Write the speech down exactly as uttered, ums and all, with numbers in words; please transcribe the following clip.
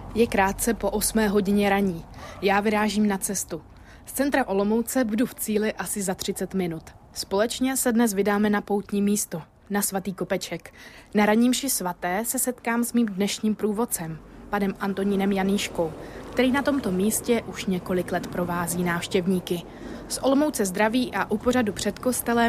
Je krátce po osmé hodině raní. Já vyrážím na cestu. Z centra Olomouce budu v cíli asi za třicet minut. Společně se dnes vydáme na poutní místo, na svatý Kopeček. Na ranní mši svaté se setkám s mým dnešním průvodcem, panem Antonínem Janíškou, který na tomto místě už několik let provází návštěvníky. Z Olomouce zdraví a u pořadu před kostelem